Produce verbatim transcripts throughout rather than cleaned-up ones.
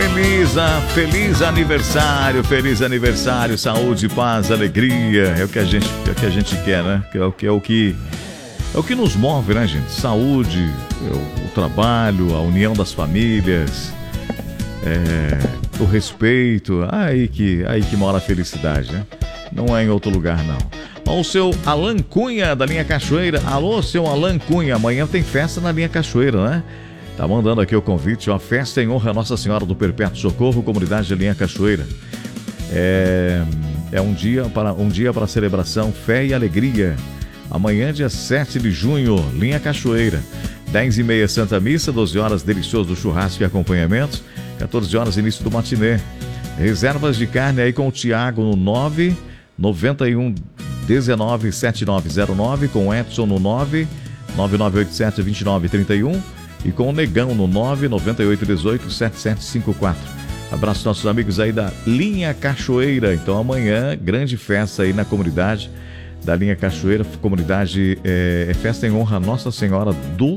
Feliz, feliz aniversário, feliz aniversário, saúde, paz, alegria. É o que a gente, é o que a gente quer, né? É o que é o que é o que nos move, né, gente? Saúde, o, o trabalho, a união das famílias, é, o respeito. Aí que, aí que mora a felicidade, né? Não é em outro lugar, não. Ó, o seu Alan Cunha, da linha Cachoeira. Alô, seu Alan Cunha. Amanhã tem festa na linha Cachoeira, né? Tá mandando aqui o convite, uma festa em honra a Nossa Senhora do Perpétuo Socorro, comunidade de linha Cachoeira. É, é um dia para um dia para celebração, fé e alegria. Amanhã, dia sete de junho, linha Cachoeira. dez e meia Santa Missa, doze horas delicioso churrasco e acompanhamento. quatorze horas início do matinê. Reservas de carne aí com o Tiago no nove nove um um nove sete nove zero nove, com o Edson no nove nove nove oito sete dois nove três um e com o Negão no nove nove oito um oito sete sete cinco quatro. Abraço aos nossos amigos aí da linha Cachoeira. Então amanhã, grande festa aí na comunidade da linha Cachoeira, comunidade é, é festa em honra a Nossa Senhora do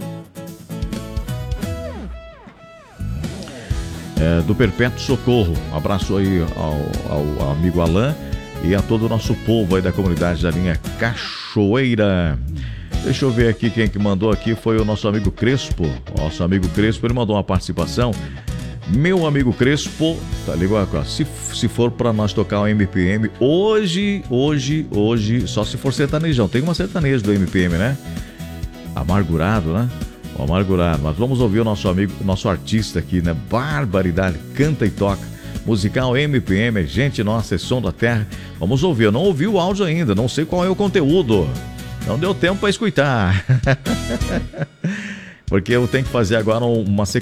é, do Perpétuo Socorro. Um abraço aí ao, ao, ao amigo Alain e a todo o nosso povo aí da comunidade da linha Cachoeira. Deixa eu ver aqui quem que mandou aqui, foi o nosso amigo Crespo. Nosso amigo Crespo, ele mandou uma participação. Meu amigo Crespo, tá ligado? Se, se for para nós tocar o M P M, hoje, hoje, hoje, só se for sertanejão. Tem uma sertaneja do M P M, né? Amargurado, né? O amargurado. Mas vamos ouvir o nosso amigo, nosso artista aqui, né? Barbaridade, canta e toca. Musical M P M, gente nossa, é som da terra. Vamos ouvir, eu não ouvi o áudio ainda, não sei qual é o conteúdo. Não deu tempo para escutar. Porque eu tenho que fazer agora uma